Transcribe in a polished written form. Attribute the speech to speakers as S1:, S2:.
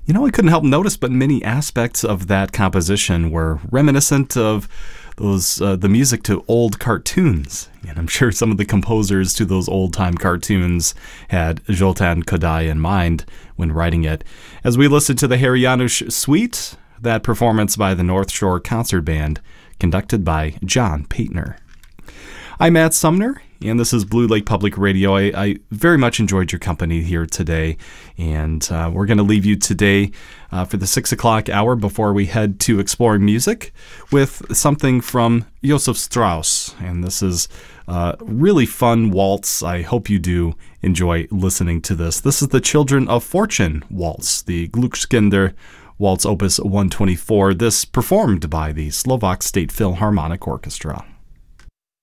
S1: I couldn't help notice, but many aspects of that composition were reminiscent of the music to old cartoons. And I'm sure some of the composers to those old-time cartoons had Zoltán Kodály in mind when writing it. As we listen to the Herr János Suite, that performance by the North Shore Concert Band, conducted by John Paetner. I'm Matt Sumner, and this is Blue Lake Public Radio. I very much enjoyed your company here today, and we're going to leave you today for the 6 o'clock hour before we head to Exploring Music with something from Josef Strauss. And this is a really fun waltz. I hope you do enjoy listening to this. This is the Children of Fortune Waltz, the Glückskinder Waltz Opus 124. This performed by the Slovak State Philharmonic Orchestra.